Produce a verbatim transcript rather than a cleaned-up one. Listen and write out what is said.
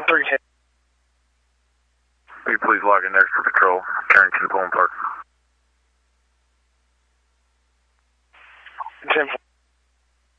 Three ten. Will you please log in extra patrol, Carrington Pullen Park? ten four.